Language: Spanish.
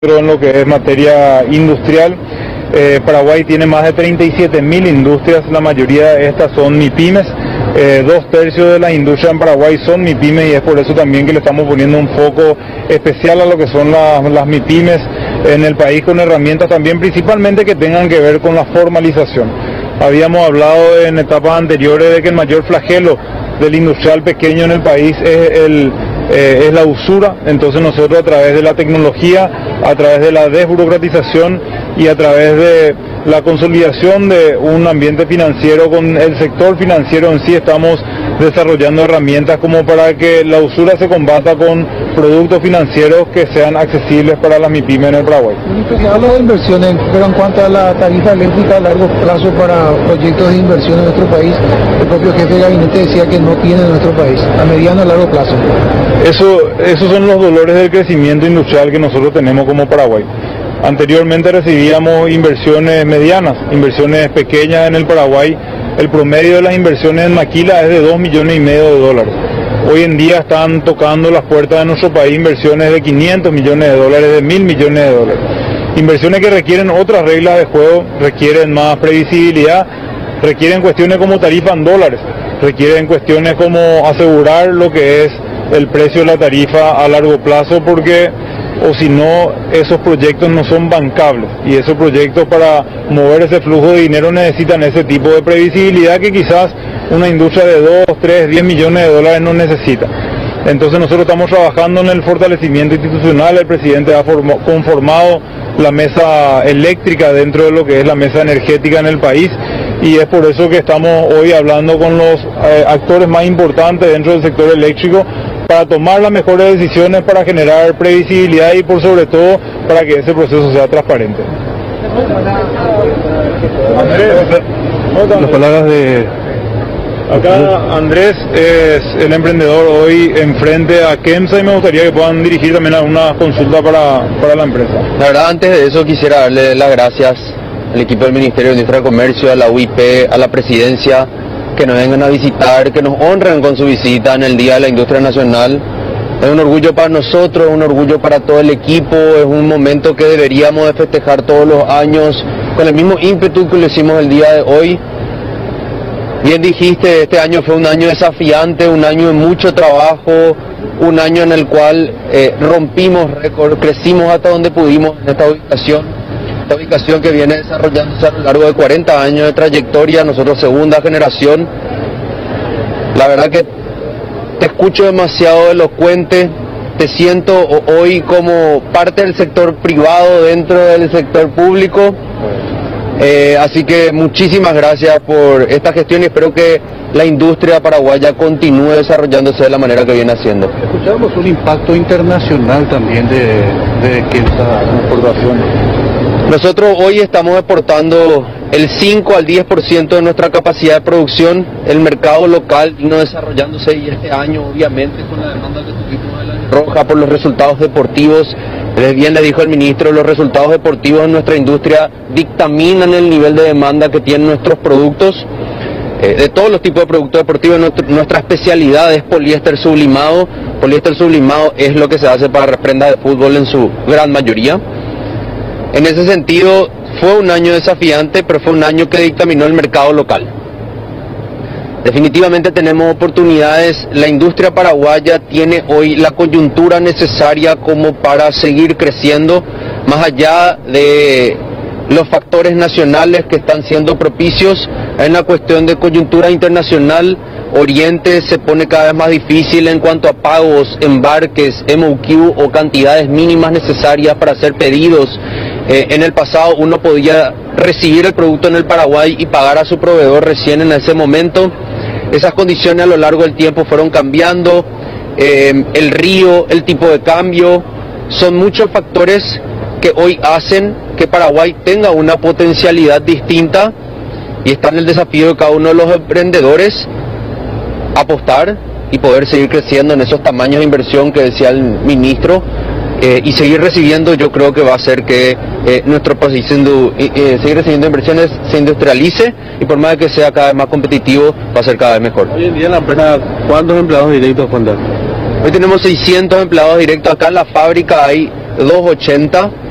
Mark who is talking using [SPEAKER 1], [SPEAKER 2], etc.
[SPEAKER 1] En lo que es materia industrial, Paraguay tiene más de 37.000 industrias, la mayoría de estas son MIPYMES, 2/3 de la industria en Paraguay son MIPYMES y es por eso también que le estamos poniendo un foco especial a lo que son las MIPYMES en el país, con herramientas también principalmente que tengan que ver con la formalización. Habíamos hablado en etapas anteriores de que el mayor flagelo del industrial pequeño en el país es la usura. Entonces nosotros, a través de la tecnología, a través de la desburocratización y a través de la consolidación de un ambiente financiero con el sector financiero en sí, estamos desarrollando herramientas como para que la usura se combata con productos financieros que sean accesibles para las MIPYMES en el Paraguay.
[SPEAKER 2] Se habla de inversiones, pero en cuanto a la tarifa eléctrica a largo plazo para proyectos de inversión en nuestro país, el propio jefe de gabinete decía que no tiene en nuestro país, a mediano y largo plazo.
[SPEAKER 1] Esos son los dolores del crecimiento industrial que nosotros tenemos como Paraguay. Anteriormente recibíamos inversiones medianas, inversiones pequeñas en el Paraguay. El promedio de las inversiones en maquila es de $2,5 millones. Hoy en día están tocando las puertas de nuestro país inversiones de $500 millones, de $1.000 millones. Inversiones que requieren otras reglas de juego, requieren más previsibilidad, requieren cuestiones como tarifa en dólares, requieren cuestiones como asegurar lo que es el precio de la tarifa a largo plazo, porque o si no, esos proyectos no son bancables, y esos proyectos, para mover ese flujo de dinero, necesitan ese tipo de previsibilidad que quizás una industria de 2, 3, 10 millones de dólares no necesita. Entonces nosotros estamos trabajando en el fortalecimiento institucional. El presidente ha conformado la mesa eléctrica dentro de lo que es la mesa energética en el país, y es por eso que estamos hoy hablando con los actores más importantes dentro del sector eléctrico, para tomar las mejores decisiones, para generar previsibilidad y por sobre todo para que ese proceso sea transparente. Las palabras de... Acá Andrés es el emprendedor hoy enfrente a KEMSA, y me gustaría que puedan dirigir también alguna consulta para la empresa.
[SPEAKER 3] La verdad, antes de eso quisiera darle las gracias al equipo del Ministerio de Industria y Comercio, a la UIP, a la Presidencia, que nos vengan a visitar, que nos honren con su visita en el Día de la Industria Nacional. Es un orgullo para nosotros, es un orgullo para todo el equipo, es un momento que deberíamos de festejar todos los años con el mismo ímpetu que lo hicimos el día de hoy. Bien dijiste, este año fue un año desafiante, un año de mucho trabajo, un año en el cual rompimos récord, crecimos hasta donde pudimos en esta ubicación que viene desarrollándose a lo largo de 40 años de trayectoria, nosotros segunda generación. La verdad que te escucho demasiado elocuente, te siento hoy como parte del sector privado dentro del sector público, así que muchísimas gracias por esta gestión y espero que la industria paraguaya continúe desarrollándose de la manera que viene haciendo.
[SPEAKER 2] Escuchamos un impacto internacional también de que esta importación.
[SPEAKER 3] Nosotros hoy estamos exportando el 5 al 10% de nuestra capacidad de producción. El mercado local vino desarrollándose, y este año obviamente con la demanda que tuvimos en la roja por los resultados deportivos, bien le dijo el ministro, los resultados deportivos en nuestra industria dictaminan el nivel de demanda que tienen nuestros productos. De todos los tipos de productos deportivos, nuestra especialidad es poliéster sublimado. Poliéster sublimado es lo que se hace para prendas de fútbol en su gran mayoría. En ese sentido, fue un año desafiante, pero fue un año que dictaminó el mercado local. Definitivamente tenemos oportunidades. La industria paraguaya tiene hoy la coyuntura necesaria como para seguir creciendo, más allá de los factores nacionales que están siendo propicios. Hay una cuestión de coyuntura internacional. Oriente se pone cada vez más difícil en cuanto a pagos, embarques, MOQ o cantidades mínimas necesarias para hacer pedidos. En el pasado uno podía recibir el producto en el Paraguay y pagar a su proveedor recién en ese momento. Esas condiciones a lo largo del tiempo fueron cambiando. El río, el tipo de cambio, son muchos factores que hoy hacen que Paraguay tenga una potencialidad distinta, y está en el desafío de cada uno de los emprendedores apostar y poder seguir creciendo en esos tamaños de inversión que decía el ministro, y seguir recibiendo. Yo creo que va a hacer que nuestro país seguir recibiendo inversiones se industrialice, y por más que sea cada vez más competitivo, va a ser cada vez mejor.
[SPEAKER 2] Hoy en día en la empresa, ¿cuántos empleados directos cuentan?
[SPEAKER 3] Hoy tenemos 600 empleados directos. Acá en la fábrica hay 280.